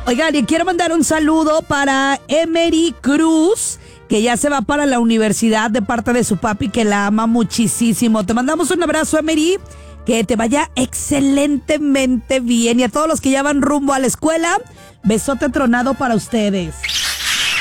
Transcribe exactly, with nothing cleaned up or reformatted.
Oigan, y quiero mandar un saludo para Emery Cruz, que ya se va para la universidad de parte de su papi, que la ama muchísimo. Te mandamos un abrazo, Emery, que te vaya excelentemente bien. Y a todos los que ya van rumbo a la escuela, besote tronado para ustedes.